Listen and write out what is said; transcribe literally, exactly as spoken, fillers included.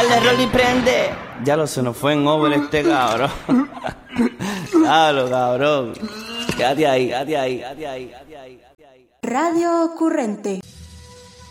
Dale, Rolly, prende. Ya lo se nos fue en over este cabrón. Claro, cabrón. Quédate ahí, quédate ahí, quédate ahí, quédate ahí, quédate ahí. Radio Ocurrente.